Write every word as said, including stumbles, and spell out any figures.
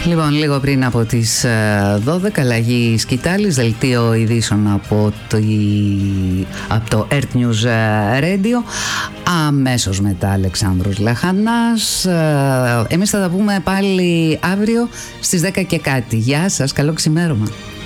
Λοιπόν, λίγο πριν από τις δώδεκα, αλλαγή σκητάλης, δελτίο ειδήσεων από το, από το Earth News Radio. Αμέσως μετά Αλεξάνδρος Λαχανάς. Εμείς θα τα πούμε πάλι αύριο στις δέκα και κάτι. Γεια σας, καλό ξημέρωμα.